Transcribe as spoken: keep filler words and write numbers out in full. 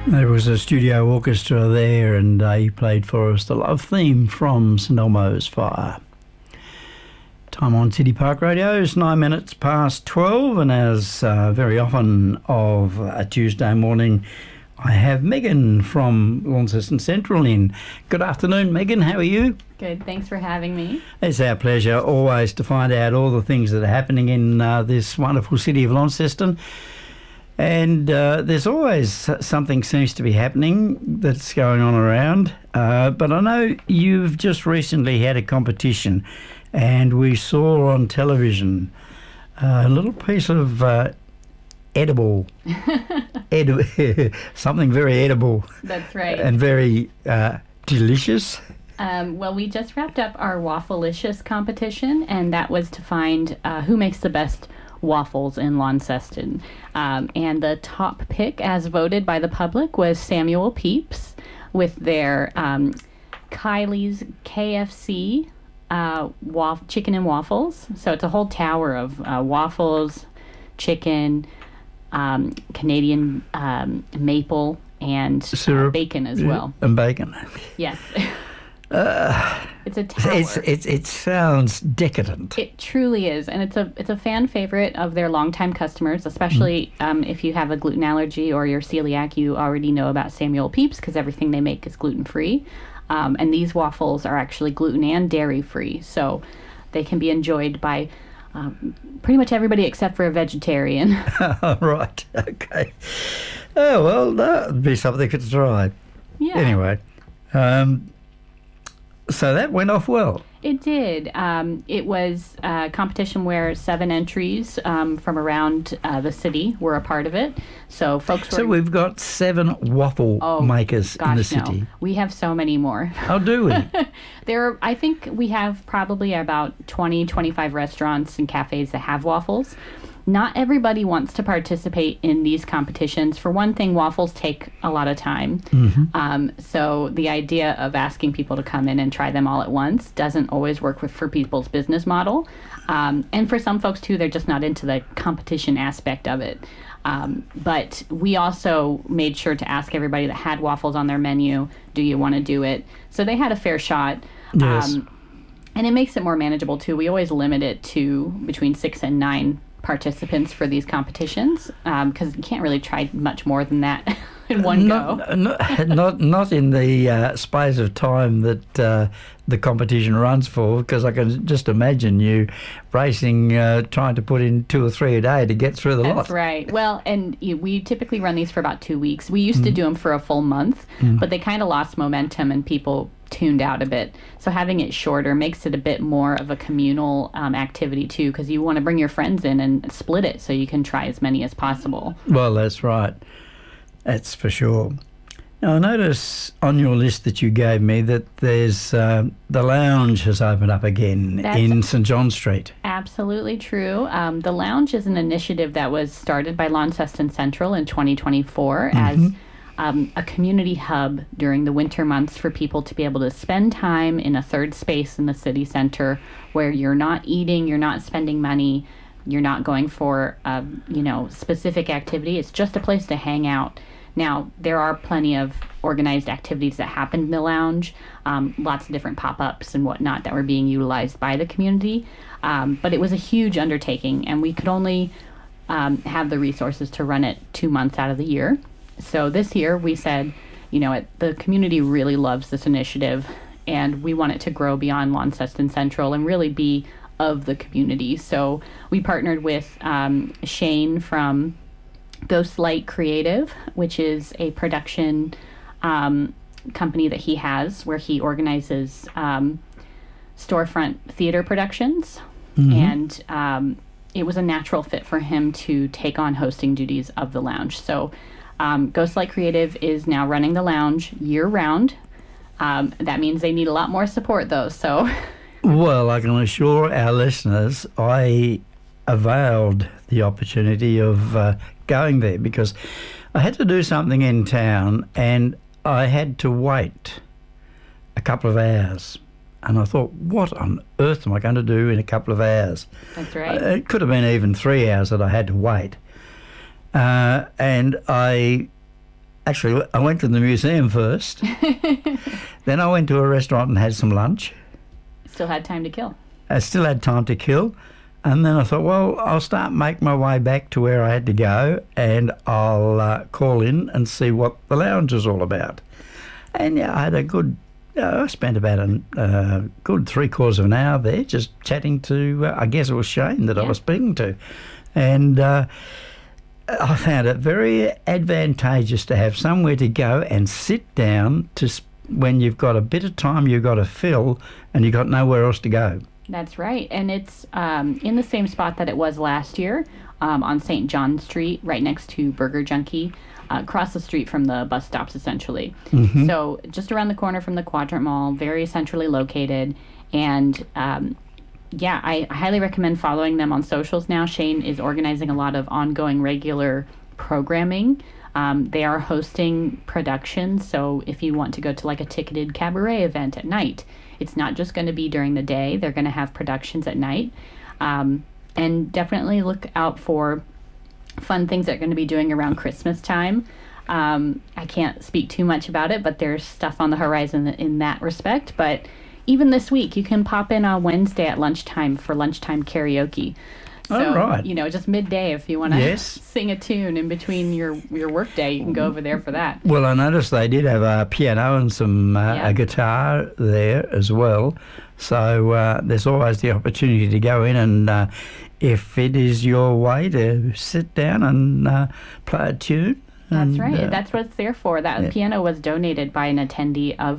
There was a studio orchestra there, and uh, he played for us the love theme from St Elmo's Fire. Time on City Park Radio is nine minutes past twelve, and as uh, very often of a Tuesday morning, I have Megan from Launceston Central in. Good afternoon, Megan. How are you? Good. Thanks for having me. It's our pleasure always to find out all the things that are happening in uh, this wonderful city of Launceston. And uh, there's always something seems to be happening that's going on around. Uh, but I know you've just recently had a competition, and we saw on television uh, a little piece of uh, edible, edi- something very edible. That's right. And very uh, delicious. Um, well, we just wrapped up our Waffleicious competition, and that was to find uh, who makes the best waffles in Launceston. Um, and the top pick, as voted by the public, was Samuel Pepys with their um, Kylie's K F C uh, waf- chicken and waffles. So it's a whole tower of uh, waffles, chicken, um, Canadian um, maple, and uh, bacon as well. And bacon. Yes. Uh, it's a tower. It's, it's, it sounds decadent. It truly is, and it's a it's a fan favorite of their longtime customers, especially mm. um, if you have a gluten allergy or you're celiac. You already know about Samuel Pepys because everything they make is gluten free, um, and these waffles are actually gluten and dairy free, so they can be enjoyed by um, pretty much everybody except for a vegetarian. Right. Okay. Oh well, that would be something to try. Yeah. Anyway. Um, So that went off well. It did. Um, it was a competition where seven entries um, from around uh, the city were a part of it. So folks were... So we've got seven waffle oh, makers gosh, in the city. No. We have so many more. How do we? There are, I think we have probably about twenty, twenty-five restaurants and cafes that have waffles. Not everybody wants to participate in these competitions. For one thing, waffles take a lot of time. Mm-hmm. Um, so the idea of asking people to come in and try them all at once doesn't always work with, for people's business model. Um, and for some folks, too, they're just not into the competition aspect of it. Um, but we also made sure to ask everybody that had waffles on their menu, do you want to do it? So they had a fair shot. Yes. Um, and it makes it more manageable, too. We always limit it to between six and nine participants for these competitions, because um, you can't really try much more than that in one not, go. Not, not, not in the uh, space of time that uh, the competition runs for, because I can just imagine you racing, uh, trying to put in two or three a day to get through the That's lot. That's right. Well, and you, we typically run these for about two weeks. We used mm. to do them for a full month, mm. but they kind of lost momentum and people tuned out a bit. So having it shorter makes it a bit more of a communal um, activity too, because you want to bring your friends in and split it so you can try as many as possible. Well, that's right. That's for sure. Now, I notice on your list that you gave me that there's uh, the lounge has opened up again That's in St John Street. Absolutely true. Um, the lounge is an initiative that was started by Launceston Central in twenty twenty-four mm-hmm. as Um, a community hub during the winter months for people to be able to spend time in a third space in the city center where you're not eating, you're not spending money, you're not going for a, you know, specific activity. It's just a place to hang out. Now, there are plenty of organized activities that happen in the lounge, um, lots of different pop-ups and whatnot that were being utilized by the community. Um, but it was a huge undertaking, and we could only um, have the resources to run it two months out of the year. So this year we said, you know, it, the community really loves this initiative, and we want it to grow beyond Launceston Central and really be of the community. So we partnered with um, Shane from Ghostlight Creative, which is a production um, company that he has where he organizes um, storefront theater productions. Mm-hmm. And um, it was a natural fit for him to take on hosting duties of the lounge. So Um, Ghostlight Creative is now running the lounge year-round. Um, that means they need a lot more support, though, so... Well, I can assure our listeners I availed the opportunity of uh, going there because I had to do something in town and I had to wait a couple of hours. And I thought, what on earth am I going to do in a couple of hours? That's right. Uh, it could have been even three hours that I had to wait. Uh, and I actually, I went to the museum first. Then I went to a restaurant and had some lunch. Still had time to kill. I still had time to kill. And then I thought, well, I'll start make my way back to where I had to go, and I'll uh, call in and see what the lounge is all about. And yeah, I had a good, uh, I spent about a uh, good three quarters of an hour there just chatting to, uh, I guess it was Shane that yeah. I was speaking to. And uh, I found it very advantageous to have somewhere to go and sit down to sp- when you've got a bit of time you've got to fill and you've got nowhere else to go. That's right. And it's um, in the same spot that it was last year um, on Saint John Street, right next to Burger Junkie, uh, across the street from the bus stops, essentially. Mm-hmm. So just around the corner from the Quadrant Mall, very centrally located. And um, yeah, I highly recommend following them on socials now. Shane is organizing a lot of ongoing regular programming. Um, they are hosting productions. So if you want to go to like a ticketed cabaret event at night, it's not just going to be during the day. They're going to have productions at night. Um, and definitely look out for fun things they're going to be doing around Christmas time. Um, I can't speak too much about it, but there's stuff on the horizon in that respect. But even this week, you can pop in on Wednesday at lunchtime for lunchtime karaoke. So, oh, right. you know, just midday if you want to yes. sing a tune in between your, your work day, you can go over there for that. Well, I noticed they did have a piano and some uh, yeah. a guitar there as well. So uh, there's always the opportunity to go in and uh, if it is your way to sit down and uh, play a tune. That's and, right. Uh, That's what it's there for. That yeah. piano was donated by an attendee of